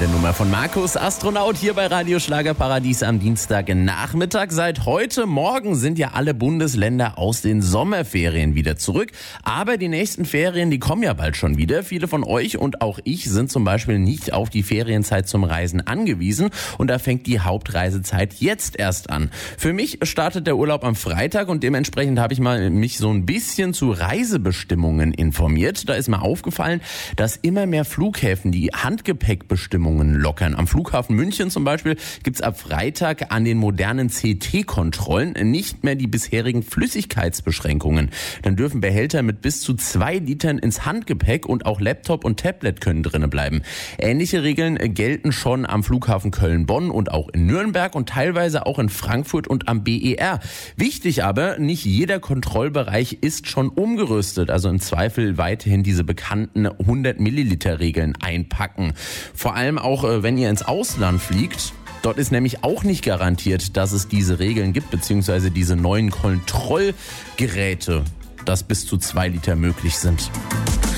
der Nummer von Markus, Astronaut, hier bei Radio Schlagerparadies am Dienstagnachmittag. Seit heute Morgen sind ja alle Bundesländer aus den Sommerferien wieder zurück. Aber die nächsten Ferien, die kommen ja bald schon wieder. Viele von euch und auch ich sind zum Beispiel nicht auf die Ferienzeit zum Reisen angewiesen. Und da fängt die Hauptreisezeit jetzt erst an. Für mich startet der Urlaub am Freitag und dementsprechend habe ich mich so ein bisschen zu Reisebestimmungen informiert. Da ist mir aufgefallen, dass immer mehr Flughäfen die Handgepäckbestimmungen lockern. Am Flughafen München zum Beispiel gibt's ab Freitag an den modernen CT-Kontrollen nicht mehr die bisherigen Flüssigkeitsbeschränkungen. Dann dürfen Behälter mit bis zu 2 Litern ins Handgepäck und auch Laptop und Tablet können drinnen bleiben. Ähnliche Regeln gelten schon am Flughafen Köln-Bonn und auch in Nürnberg und teilweise auch in Frankfurt und am BER. Wichtig aber, nicht jeder Kontrollbereich ist schon umgerüstet. Also im Zweifel weiterhin diese bekannten 100 Milliliter Regeln einpacken. Vor allem auch, wenn ihr ins Ausland fliegt. Dort ist nämlich auch nicht garantiert, dass es diese Regeln gibt, beziehungsweise diese neuen Kontrollgeräte, dass bis zu 2 Liter möglich sind.